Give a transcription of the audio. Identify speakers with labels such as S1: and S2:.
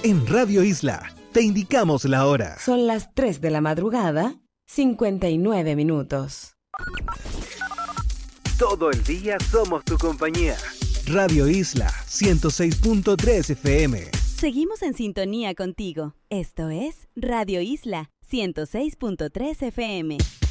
S1: En Radio Isla, te indicamos la hora.
S2: Son las 3 de la madrugada, 59 minutos.
S1: Todo el día somos tu compañía. Radio Isla 106.3 FM.
S3: Seguimos en sintonía contigo. Esto es Radio Isla 106.3 FM.